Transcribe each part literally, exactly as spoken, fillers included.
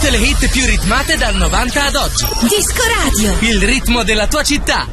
Tutte le hit più ritmate dal novanta ad oggi. Disco Radio. Il ritmo della tua città.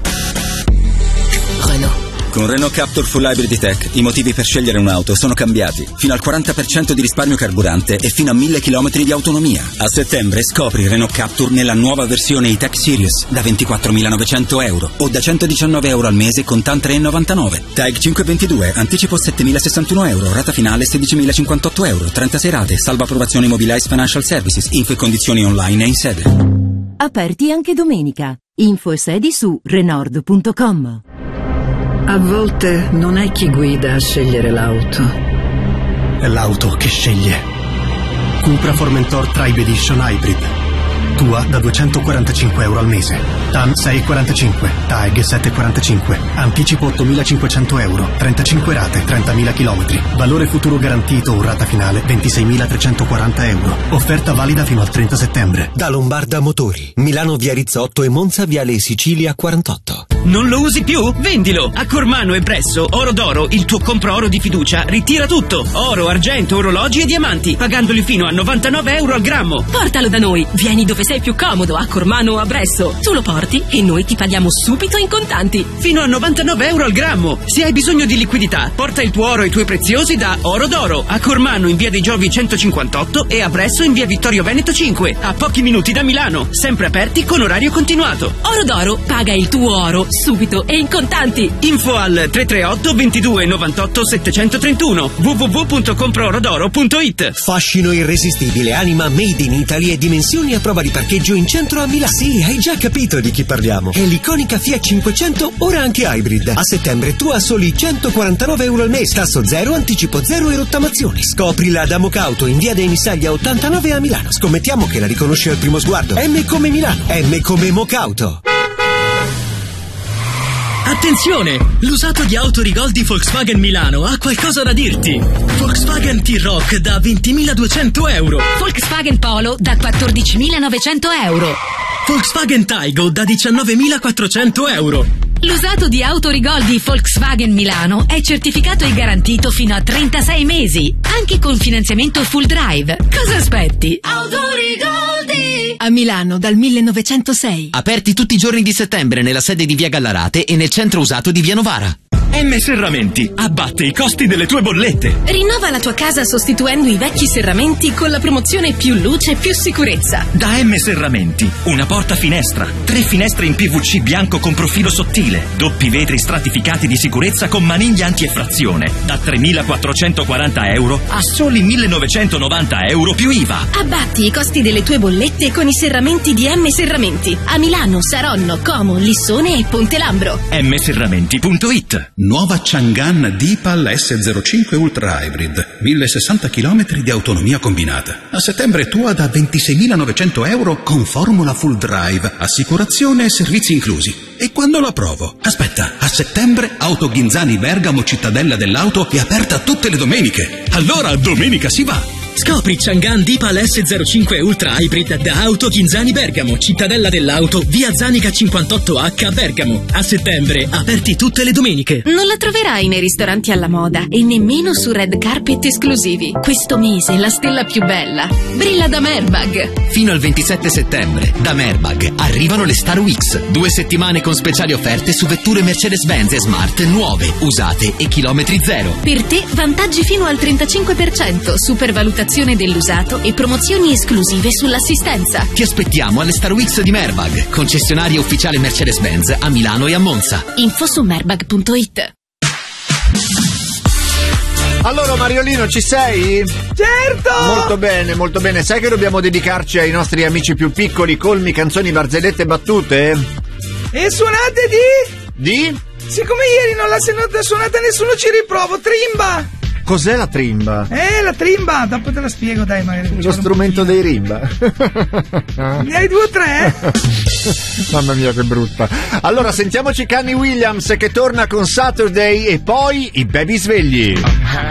Renault. Con Renault Captur Full Hybrid Tech i motivi per scegliere un'auto sono cambiati. Fino al quaranta per cento di risparmio carburante e fino a mille chilometri di autonomia. A settembre scopri Renault Captur nella nuova versione E-Tech Series da ventiquattromilanovecento euro o da centodiciannove euro al mese con TAN tre virgola novantanove. TAG cinquecentoventidue, anticipo settemilasessantuno euro, rata finale sedicimilacinquantotto euro, trentasei rate, salvo approvazione Mobilize Financial Services, info e condizioni online e in sede. Aperti anche domenica. Info e sedi su renord punto com. A volte non è chi guida a scegliere l'auto. È l'auto che sceglie. Cupra Formentor Tribe Edition Hybrid. Tua da duecentoquarantacinque euro al mese. TAN sei virgola quarantacinque, TAEG sette virgola quarantacinque, anticipo ottomilacinquecento euro, trentacinque rate, trentamila chilometri. Valore futuro garantito o rata finale ventiseimilatrecentoquaranta euro. Offerta valida fino al trenta settembre. Da Lombarda Motori, Milano via Rizzotto e Monza viale Sicilia quarantotto. Non lo usi più? Vendilo! A Cormano e Bresso, Oro d'Oro, il tuo compro oro di fiducia, ritira tutto. Oro, argento, orologi e diamanti, pagandoli fino a novantanove euro al grammo. Portalo da noi, vieni dove sei più comodo, a Cormano o a Bresso. Tu lo porti e noi ti paghiamo subito in contanti. Fino a novantanove euro al grammo. Se hai bisogno di liquidità, porta il tuo oro e i tuoi preziosi da Oro d'Oro. A Cormano in via dei Giovi centocinquantotto e a Bresso in via Vittorio Veneto cinque. A pochi minuti da Milano, sempre aperti con orario continuato. Oro d'Oro, paga il tuo oro subito e in contanti. Info al tre tre otto ventidue novantotto settecentotrentuno w w w punto compro-orodoro punto it. Fascino irresistibile, anima made in Italy e dimensioni a prova di parcheggio in centro a Milano. Sì, hai già capito di chi parliamo. È l'iconica Fiat cinquecento, ora anche hybrid. A settembre tu a soli centoquarantanove euro al mese. Tasso zero, anticipo zero e rottamazioni. Scoprila da Mocauto in via dei Missaglia ottantanove a Milano. Scommettiamo che la riconosci al primo sguardo. M come Milano, M come Mocauto. Attenzione! L'usato di Autorigol di Volkswagen Milano ha qualcosa da dirti. Volkswagen T-Roc da ventimiladuecento euro. Volkswagen Polo da quattordicimilanovecento euro. Volkswagen Taigo da diciannovemilaquattrocento euro. L'usato di Autorigol di Volkswagen Milano è certificato e garantito fino a trentasei mesi, anche con finanziamento full drive. Cosa aspetti? Autorigoldi! A Milano dal millenovecentosei. Aperti tutti i giorni di settembre nella sede di via Gallarate e nel centro usato di via Novara. M Serramenti, abbatte i costi delle tue bollette. Rinnova la tua casa sostituendo i vecchi serramenti con la promozione più luce, più sicurezza. Da M Serramenti, una porta finestra, tre finestre in P V C bianco con profilo sottile, doppi vetri stratificati di sicurezza con maniglia anti-effrazione, da tremilaquattrocentoquaranta euro a soli millenovecentonovanta euro più I V A. Abbatti i costi delle tue bollette con i serramenti di M Serramenti a Milano, Saronno, Como, Lissone e Ponte Lambro. m serramenti punto it. Nuova Chang'an Deepal S zero cinque Ultra Hybrid, millesessanta chilometri di autonomia combinata. A settembre tua da ventiseimilanovecento euro con formula full drive, assicurazione e servizi inclusi. E quando la provo? Aspetta, a settembre Auto Ghinzani Bergamo Cittadella dell'Auto è aperta tutte le domeniche. Allora domenica si va! Scopri Chang'an Deepal S zero cinque Ultra Hybrid da Auto Ghinzani Bergamo, Cittadella dell'Auto, via Zanica cinquantotto H Bergamo. A settembre, aperti tutte le domeniche. Non la troverai nei ristoranti alla moda e nemmeno su red carpet esclusivi. Questo mese la stella più bella brilla da Merbag. Fino al ventisette settembre, da Merbag, arrivano le Star Weeks. Due settimane con speciali offerte su vetture Mercedes-Benz e Smart nuove, usate e chilometri zero. Per te vantaggi fino al trentacinque per cento, supervalutazione dell'usato e promozioni esclusive sull'assistenza. Ti aspettiamo alle Star Weeks di Merbag, concessionaria ufficiale Mercedes-Benz a Milano e a Monza. Info su merbag punto it. Allora Mariolino, ci sei? Certo! Molto bene, molto bene. Sai che dobbiamo dedicarci ai nostri amici più piccoli, colmi, canzoni, barzellette e battute? E suonate di? Di? Siccome ieri non l'ha suonata, suonata nessuno, ci riprovo. Trimba! Cos'è la trimba? Eh, la trimba, dopo te la spiego, dai, magari. Lo strumento dei rimba. Ne hai due o tre? Mamma mia, che brutta. Allora, sentiamoci Kanye Williams che torna con Saturday e poi i baby svegli.